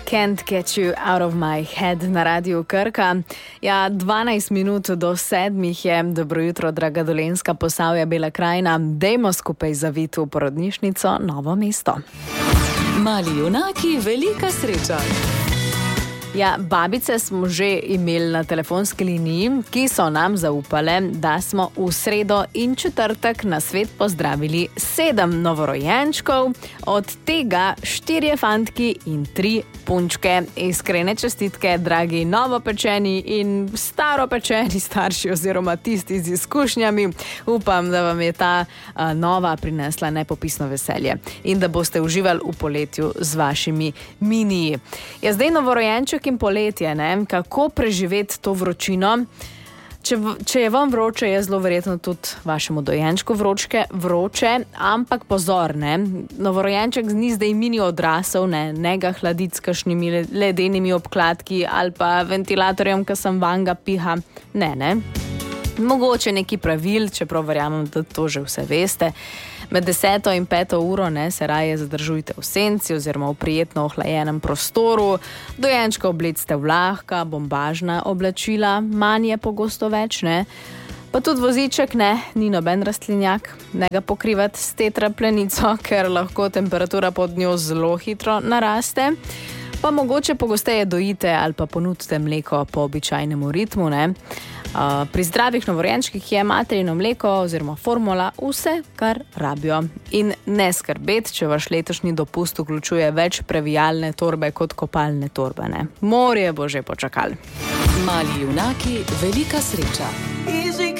Can't get you out of my head na Radiu Krka. Ja, 12 minut do 7 je. Dobro jutro, draga Dolenjska, Posavja, Bela krajina. Dajmo skupaj zaviti v porodnišnico Novo mesto. Mali junaki, velika sreča. Ja, babice smo že imeli na telefonski liniji, ki so nam zaupale, da smo v sredo in četrtek na svet pozdravili 7 novorojenčkov, od tega 4 fantki in 3 punčke. Iskrene čestitke, dragi novopečeni in staropečeni starši oziroma tisti z izkušnjami. Upam, da vam je ta nova prinesla nepopisno veselje in da boste uživali v poletju z vašimi miniji. Ja, zdaj novorojenček in poletje, ne? Kako preživeti to vročino? Če je vam vroče, je zelo verjetno tudi vašemu dojenčku vroče, ampak pozor, ne? Novorojenček ni zdaj mini odrasel, ne ga hladiti s kakšnimi ledenimi obkladki ali pa ventilatorjem, ki sem vanga piha. Ne. Mogoče neki pravil, čeprav verjamem, da to že vse veste. Med 10. in 5. uro se raje zadržujte v senci oziroma v prijetno ohlajenem prostoru. Dojenčka oblecite v lahka, bombažna oblačila, manj je pogosto več, ne. Pa tudi voziček, ni noben rastlinjak, ne ga pokrivati s tetraplenico, ker lahko temperatura pod njo zelo hitro naraste. Pa mogoče pogosteje dojite ali pa ponudite mleko po običajnemu ritmu, ne. Pri zdravih novorojenčkih je materino mleko oziroma formula vse, kar rabijo. In ne skrbeti, če vaš letošnji dopust vključuje več previjalne torbe kot kopalne torbe, ne. Morje bo že počakali. Mali junaki, velika sreča.